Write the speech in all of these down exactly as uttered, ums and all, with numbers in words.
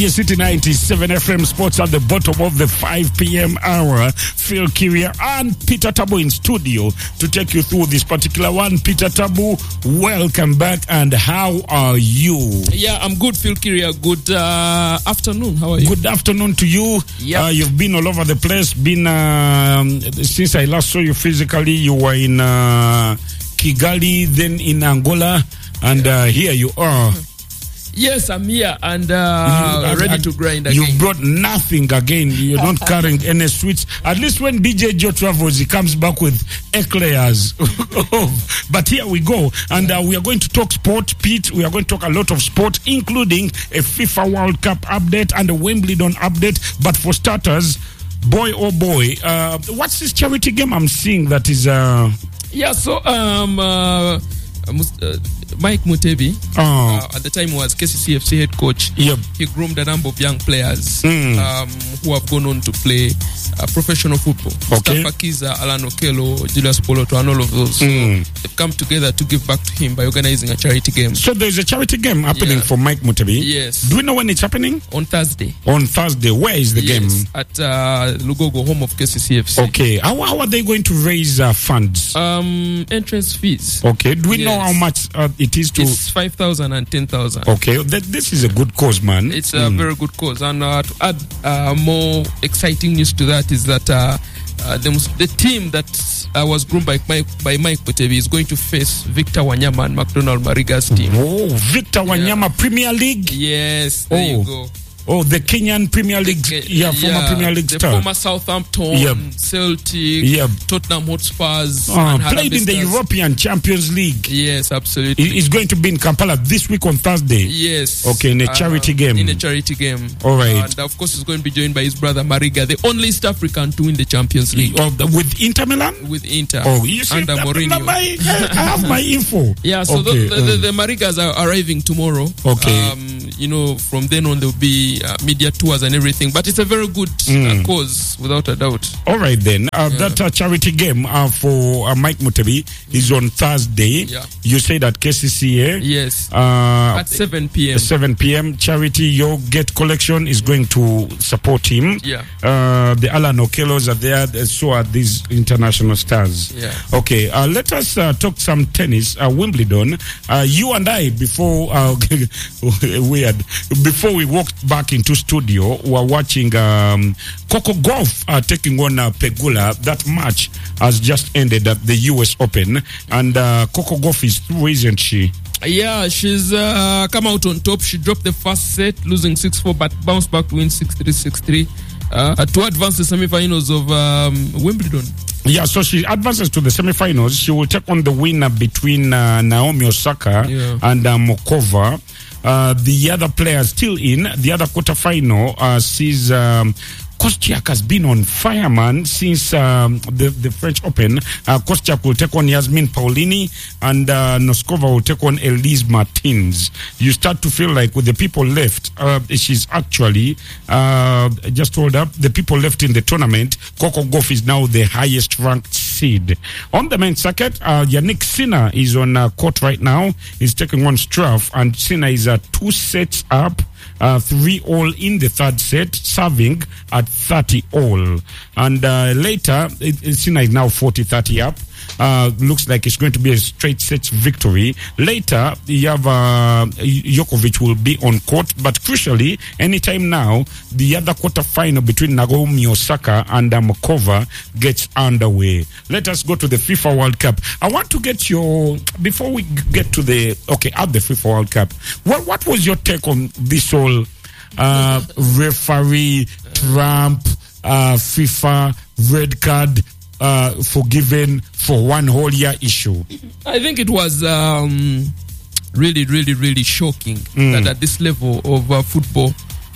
Radio City ninety-seven F M Sports at the bottom of the five p.m. hour. Phil Kiria and Peter Tabu in studio to take you through this particular one. Peter Tabu, welcome back, and how are you? Yeah, I'm good, Phil Kiria. Good uh, afternoon. How are you? Good afternoon to you. Yep. Uh, you've been all over the place. Been um, since I last saw you physically, you were in uh, Kigali, then in Angola, and uh, here you are. Yes, I'm here and uh, you, ready uh, to grind again. You brought nothing again. You're not carrying any sweets. At least when D J Joe travels, he comes back with eclairs. But here we go. And uh, we are going to talk sport, Pete. We are going to talk a lot of sport, including a FIFA World Cup update and a Wimbledon update. But for starters, boy, oh boy, uh, what's this charity game I'm seeing that is... Uh... Yeah, so... um. Uh, Uh, Mike Mutebi, oh. uh, at the time was K C C F C head coach. Yep. He groomed a number of young players mm. um, who have gone on to play uh, professional football. Okay. Mustafa Kiza, Alan Okello, Julius Poloto, and all of those. Mm. So they've come together to give back to him by organizing a charity game. So there's a charity game happening yeah. for Mike Mutebi. Yes. Do we know when it's happening? On Thursday. On Thursday. Where is the yes, game? At uh, Lugogo, home of K C C F C. Okay. How, how are they going to raise uh, funds? Um, entrance fees. Okay. Do we yes. know how much uh, it is to... It's five thousand and ten thousand. Okay. That, this is a good cause, man. It's a mm. very good cause. And uh, to add uh, more exciting news to that is that uh, uh, the, the team that uh, was groomed by Mike, by Mike Mutebi is going to face Victor Wanyama and McDonald Mariga's team. Oh, Victor Wanyama, yeah. Premier League? Yes, there oh. you go. Oh, the Kenyan Premier League, the, yeah, former yeah, Premier League the star. former Southampton, yep. Celtic, yep. Tottenham Hotspurs. Uh, played in the European Champions League. Yes, absolutely. He's going to be in Kampala this week on Thursday. Yes. Okay, in a charity uh, game. In a charity game. All right. And of course, he's going to be joined by his brother Mariga, the only East African to win the Champions League. Oh, with Inter Milan? With Inter. Oh, you see, under Mourinho. My, I have my info. Yeah, so okay. the, the, the, the Marigas are arriving tomorrow. Okay. Um, you know, from then on, there'll be uh, media tours and everything, but it's a very good mm. uh, cause, without a doubt. All right, then. Uh, yeah. That uh, charity game uh, for uh, Mike Mutebi is on Thursday. Yeah. You say that K C C A? Yes. Uh, At seven p.m. seven p.m. Charity Your Get Collection is going to support him. Yeah. Uh, the Alan Okellos are there, so are these international stars. Yeah. Okay, uh, let us uh, talk some tennis. Uh, Wimbledon. Uh, you and I, before uh, weird, before we walked back into studio, were watching um, Coco Gauff uh, taking on uh, Pegula. That match has just ended at the U S Open, and uh, Coco Gauff is through, isn't she? Yeah, she's uh, come out on top. She dropped the first set, losing six four, but bounced back to win six three, six three uh, to advance the semi-finals of um, Wimbledon. Yeah, so she advances to the semi-finals. She will take on the winner between uh, Naomi Osaka yeah. and uh, Mokova. Uh, the other players still in. The other quarterfinal uh, sees um, Kostyuk has been on fire, man, since um, the, the French Open. Uh, Kostyuk will take on Yasmin Paolini, and uh, Noskova will take on Elise Martins. You start to feel like with the people left, uh, she's actually uh, just told up, the people left in the tournament, Coco Gauff is now the highest ranked seed. On the men's circuit, uh, Yannick Sinner is on uh, court right now. He's taking on Struff, and Sinner is uh, two sets up. Uh, three all in the third set, serving at thirty all. And uh, later, it, it, Sinner is now forty thirty up. Uh, looks like it's going to be a straight set victory. Later, you have uh, Djokovic will be on court, but crucially, anytime now, the other quarterfinal between Naomi Osaka and Mokova gets underway. Let us go to the FIFA World Cup. I want to get your, before we get to the, okay, at the FIFA World Cup, what, what was your take on this whole uh, referee, Trump, uh, FIFA, red card, Uh, forgiven for one whole year issue? I think it was um, really, really, really shocking mm. that at this level of uh, football,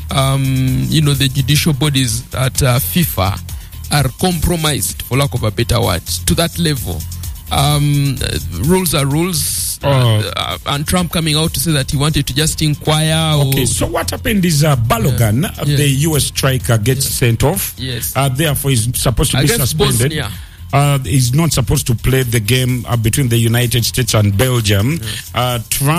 um, you know, the judicial bodies at uh, FIFA are compromised, for lack of a better word, to that level. Um, uh, rules are rules, uh, uh, and Trump coming out to say that he wanted to just inquire. Okay, or, so what happened is uh, Balogun, yeah. the yeah. U S striker, gets yeah. sent off. Yes. Uh, therefore, he's supposed to be Against suspended. Bosnia. Uh, he's not supposed to play the game uh, between the United States and Belgium. Yeah. Uh, Trump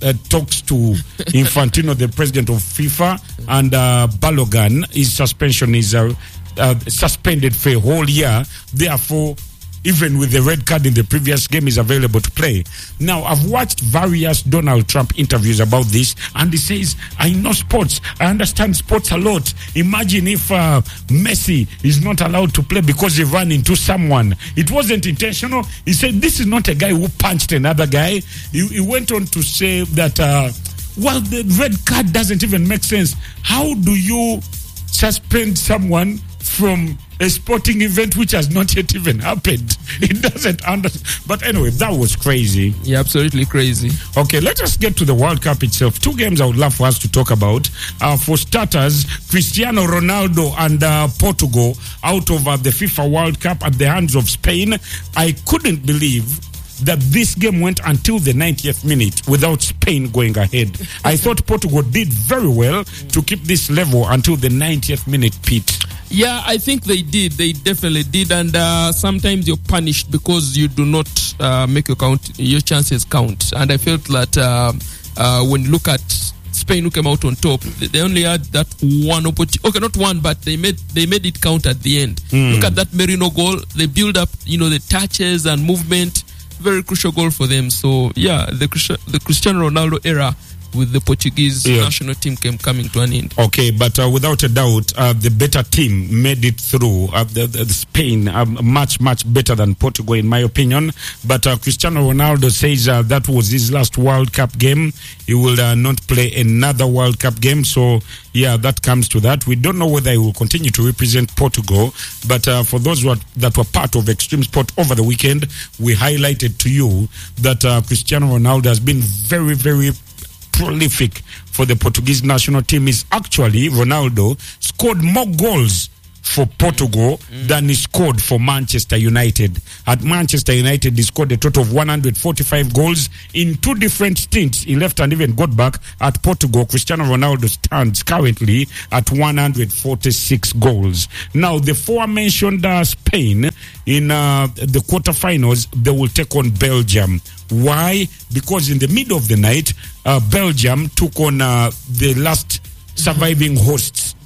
uh, talks to Infantino, the president of FIFA, and uh, Balogun, his suspension is uh, uh, suspended for a whole year. Therefore, even with the red card in the previous game, is available to play. Now, I've watched various Donald Trump interviews about this, and he says, I know sports. I understand sports a lot. Imagine if uh, Messi is not allowed to play because he ran into someone. It wasn't intentional. He said, this is not a guy who punched another guy. He, he went on to say that, uh, well, the red card doesn't even make sense. How do you suspend someone from a sporting event which has not yet even happened? It doesn't understand. But anyway, that was crazy. Yeah, absolutely crazy. Okay, let us get to the World Cup itself. Two games I would love for us to talk about. Uh, for starters, Cristiano Ronaldo and uh, Portugal out of uh, the FIFA World Cup at the hands of Spain. I couldn't believe that this game went until the ninetieth minute without Spain going ahead. I thought Portugal did very well to keep this level until the ninetieth minute, Pete. Yeah, I think they did. They definitely did. And uh, sometimes you're punished because you do not uh, make your count, your chances count. And I felt that uh, uh, when you look at Spain, who came out on top, they only had that one opportunity. Okay, not one, but they made they made it count at the end. Mm. Look at that Merino goal. They build up, you know, the touches and movement. Very crucial goal for them. So yeah, the the Cristiano Ronaldo era with the Portuguese yeah. national team came coming to an end. Okay, but uh, without a doubt, uh, the better team made it through. Uh, the, the, the Spain, uh, much, much better than Portugal, in my opinion. But uh, Cristiano Ronaldo says uh, that was his last World Cup game. He will uh, not play another World Cup game. So, yeah, that comes to that. We don't know whether he will continue to represent Portugal. But uh, for those who are, that were part of Extreme Sport over the weekend, we highlighted to you that uh, Cristiano Ronaldo has been very, very prolific for the Portuguese national team. Is actually Ronaldo scored more goals for Portugal mm. than he scored for Manchester United. At Manchester United, he scored a total of one hundred forty-five goals in two different stints. He left and even got back. At Portugal, Cristiano Ronaldo stands currently at one hundred forty-six goals. Now, the aforementioned uh, Spain in uh, the quarterfinals, they will take on Belgium. Why? Because in the middle of the night, uh, Belgium took on uh, the last surviving hosts.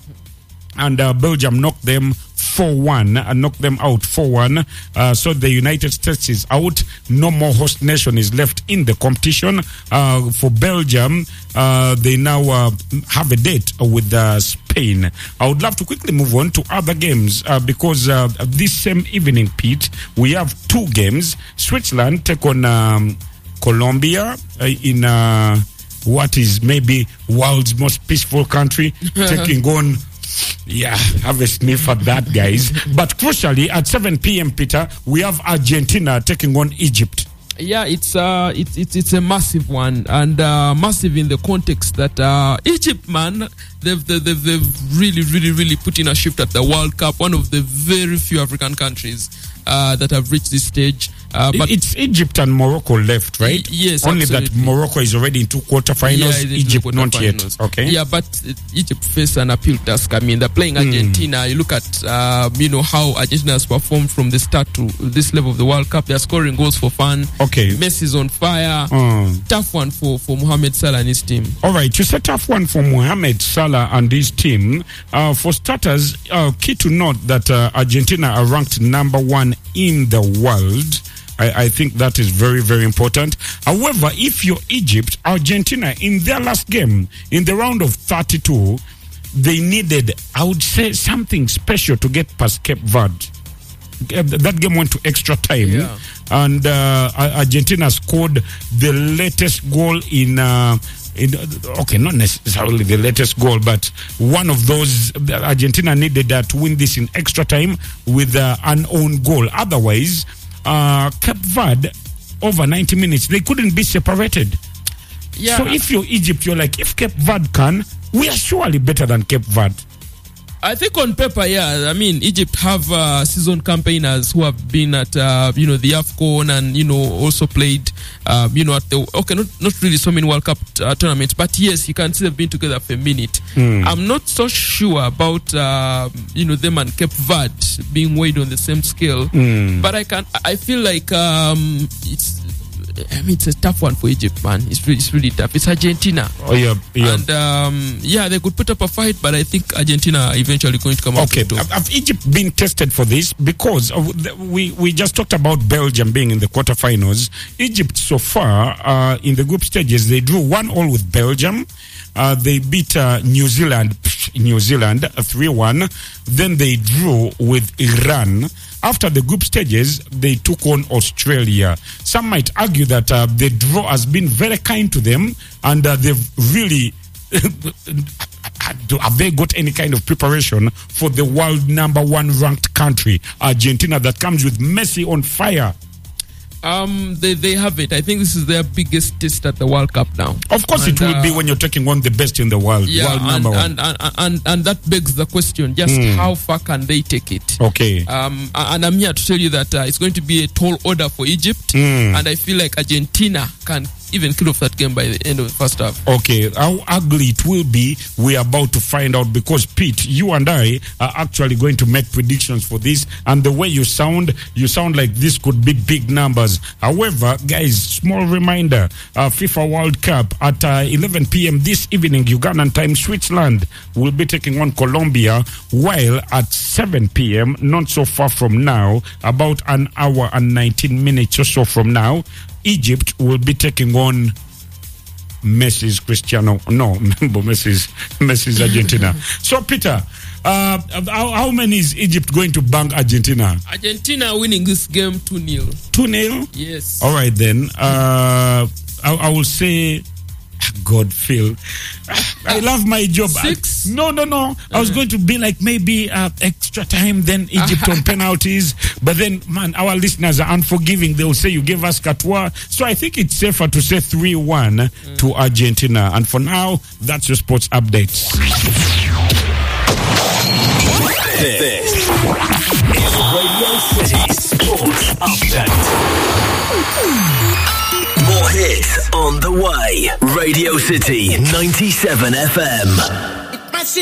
And uh, Belgium knocked them four one, uh, knocked them out four one. Uh, so the United States is out. No more host nation is left in the competition. Uh, for Belgium, uh, they now uh, have a date with uh, Spain. I would love to quickly move on to other games uh, because uh, this same evening, Pete, we have two games. Switzerland take on um, Colombia uh, in uh, what is maybe world's most peaceful country, taking on. Yeah, have a sniff at that, guys. But crucially, at seven p.m., Peter, we have Argentina taking on Egypt. Yeah, it's uh, it's it's it's a massive one, and uh, massive in the context that uh, Egypt, man, they've, they've they've really, really, really put in a shift at the World Cup. One of the very few African countries uh, that have reached this stage. Uh, but it's Egypt and Morocco left, right? Y- yes, only absolutely. that Morocco is already into quarterfinals. Yeah, Egypt quarter not finals. yet. Okay. Yeah, but uh, Egypt face an appeal task. I mean, they're playing Argentina. Mm. You look at uh, you know how Argentina has performed from the start to this level of the World Cup. They're scoring goals for fun. Okay. Messi's on fire. Mm. Tough one for for Mohamed Salah and his team. All right, it's a tough one for Mohamed Salah and his team. Uh, for starters, uh, key to note that uh, Argentina are ranked number one in the world. I, I think that is very, very important. However, if you're Egypt, Argentina, in their last game, in the round of thirty-two, they needed, I would say, something special to get past Cape Verde. That game went to extra time. Yeah. And uh, Argentina scored the latest goal in... Uh, In, okay, not necessarily the latest goal, but one of those. Argentina needed uh, to win this in extra time with uh, an own goal. Otherwise, uh, Cape Verde, over ninety minutes, they couldn't be separated. Yeah. So if you're Egypt, you're like, if Cape Verde can, we are surely better than Cape Verde. I think on paper, yeah. I mean, Egypt have uh, seasoned campaigners who have been at, uh, you know, the AFCON and, you know, also played, uh, you know, at the, okay, not, not really so many World Cup uh, tournaments, but yes, you can see they've been together for a minute. Mm. I'm not so sure about, uh, you know, them and Cape Verde being weighed on the same scale, mm. but I can, I feel like um, it's, I mean, it's a tough one for Egypt, man. It's really, it's really tough. It's Argentina. Oh yeah, yeah. And um, yeah, they could put up a fight, but I think Argentina eventually going to come out. Okay, have, have Egypt been tested for this? Because of the, we we just talked about Belgium being in the quarterfinals. Egypt so far uh, in the group stages, they drew one all with Belgium. Uh, they beat uh, New Zealand, New Zealand three one. Then they drew with Iran. After the group stages, they took on Australia. Some might argue that uh, the draw has been very kind to them, and uh, they've really have they got any kind of preparation for the world number one ranked country, Argentina, that comes with Messi on fire? Um, they they have it. I think this is their biggest test at the World Cup now. Of course, and, it will uh, be when you're taking on the best in the world. Yeah, world and, number one. and, and, and, and that begs the question: just Mm. how far can they take it? Okay. Um, and I'm here to tell you that uh, it's going to be a tall order for Egypt, Mm. and I feel like Argentina can even kill off that game by the end of the first half. Okay, how ugly it will be, we're about to find out, because Pete, you and I are actually going to make predictions for this, and the way you sound, you sound like this could be big numbers. However, guys, small reminder, uh, FIFA World Cup at uh, eleven p.m. this evening, Ugandan time, Switzerland will be taking on Colombia, while at seven p.m., not so far from now, about an hour and nineteen minutes or so from now, Egypt will be taking on Messi's Cristiano. No, remember Messi's Messi's Argentina. So, Peter, uh, how, how many is Egypt going to bang Argentina? Argentina winning this game two nil. two nil? Yes. All right, then. Uh, I, I will say, God, Phil. I love my job. Six? I, no, no, no. I was going to be like maybe uh, extra time, then Egypt on penalties. But then, man, our listeners are unforgiving. They will say you gave us Katwa. So I think it's safer to say three one mm. to Argentina. And for now, that's your sports updates. This is Radio City Sports Update. More hits on the way. Radio City ninety-seven F M.